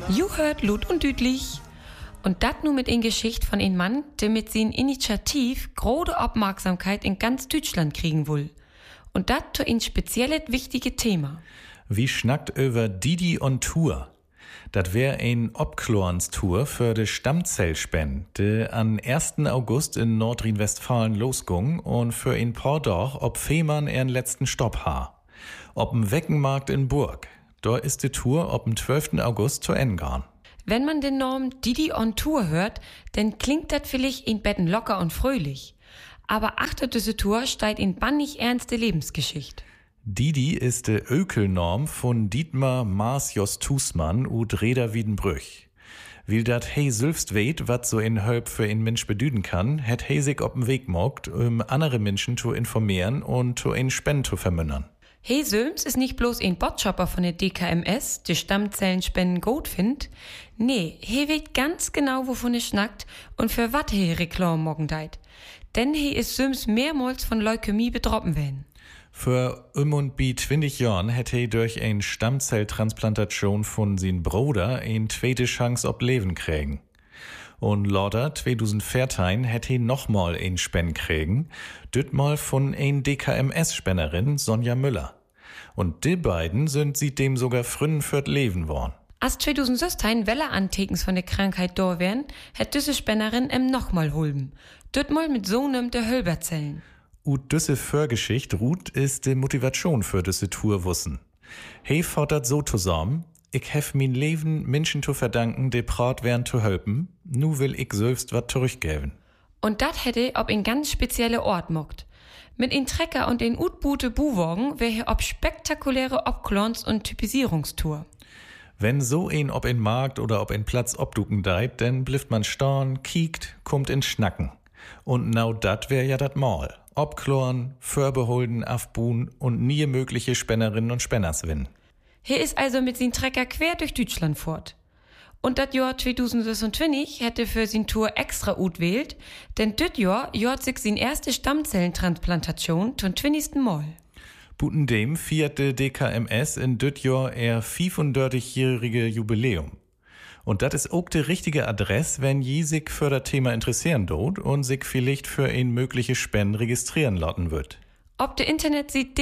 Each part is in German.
You hört Lut und Düdlich. Und dat nur mit in Geschichte von ein Mann, der mit seinem Initiativ große Aufmerksamkeit in ganz Deutschland kriegen will. Und dat zu ein spezielles wichtige Thema. Wie schnackt über Didi on Tour? Dat wär ein Obklorens-Tour für de Stammzellspende, die an 1. August in Nordrhein-Westfalen losgung und für ein paar Doch ob Fehmarn ihren letzten Stopp ha. Ob'm Weckenmarkt in Burg. Da ist die Tour ob'm 12. August zu Ende gegangen. Wenn man den Namen Didi on Tour hört, dann klingt das vielleicht in Betten locker und fröhlich. Aber achter diese Tour steigt in bannig ernste Lebensgeschichte. Didi ist de Ökelnorm von Dietmar Maas-Jos Tusmann und Reda Wiedenbrüch. Weil dat hey selbst weet, wat so in Hölp für ein Mensch bedüden kann, het hey sich ob'n Weg mogt, andere Menschen zu informieren und zu ein Spenden zu vermünnern. Hey Söms ist nicht bloß ein Botschopper von der DKMS, die Stammzellenspenden gut findet. Nee, he weet ganz genau, wovon es schnackt und für wat he Reklam morgen deit. Denn he ist Söms mehrmals von Leukämie betroffen werden. Für und bi 20 Jahren hätte er durch eine Stammzelltransplantation von sin Bruder eine zweite Chance ob Leben kriegen. Und lauter 2014 hätte er nochmal ein Spend kriegen, mal von ein DKMS-Spenderin Sonja Müller. Und die beiden sind seitdem sogar frühen fürs Leben worden. Als 2016 Welleantekens von der Krankheit da wären, hätte diese Spenderin nochmal hulben. Mal mit so nem der Hölberzellen. Und diese Vorgeschichte ruht ist die Motivation für diese Tour wussen. Hey fordert so zusammen, ich hef mein Leben Menschen zu verdanken, die prat wären zu helfen, nu will ich selbst wat zurückgeben. Und dat hätte ob ein ganz spezielle Ort mockt. Mit in Trecker und in Utbute Buwagen wär hier ob spektakuläre Obklons- und Typisierungstour. Wenn so ein ob in Markt oder ob in Platz obduken deit, dann blifft man starn, kiekt, kommt in Schnacken. Und genau dat wär ja dat Mal. Obkloren, Förbeholden, Afbuhn und nie mögliche Spennerinnen und Spenners winnen. Hier ist also mit sin Trecker quer durch Deutschland fort. Und dat Jahr 2026 hätte für sin Tour extra ut wählt, denn dit Jahr jort sich sin erste Stammzellentransplantation zum 20. Mal. Buten dem vierte DKMS in dit Jahr er 35-jährige Jubiläum. Und das ist auch die richtige Adresse, wenn je sich für das Thema interessieren dort und sich vielleicht für ein mögliche Spenden registrieren lassen wird. Auf der Internetseite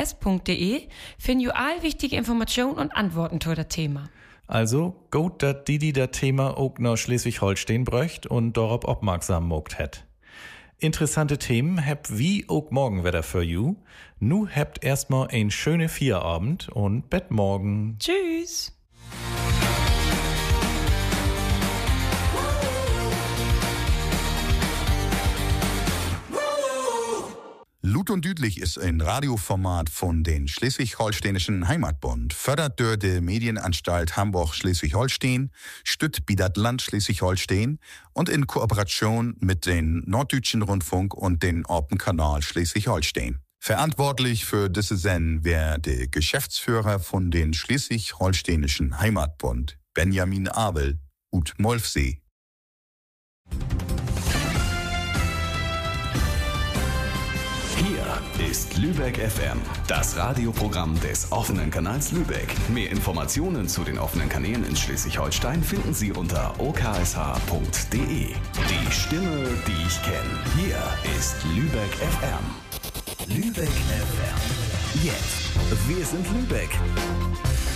dkms.de finden ihr all wichtige Informationen und Antworten zu das Thema. Also, gut, dass Didi das Thema auch nach Schleswig-Holstein bräucht und darauf aufmerksam mogt hat. Interessante Themen habt wie auch morgen wieder für you. Nu habt erstmal ein schöne Feierabend und Bett morgen. Tschüss. Lut und Düdlich ist ein Radioformat von den Schleswig-Holsteinischen Heimatbund, fördert durch die Medienanstalt Hamburg-Schleswig-Holstein, stützt das Land Schleswig-Holstein und in Kooperation mit den Norddeutschen Rundfunk und den Orpenkanal Schleswig-Holstein. Verantwortlich für diese Sendung wäre der Geschäftsführer von den Schleswig-Holsteinischen Heimatbund, Benjamin Abel, ut Molfsee. Ist Lübeck FM, das Radioprogramm des offenen Kanals Lübeck. Mehr Informationen zu den offenen Kanälen in Schleswig-Holstein finden Sie unter oksh.de. Die Stimme, die ich kenne. Hier ist Lübeck FM. Lübeck FM. Jetzt. Wir sind Lübeck.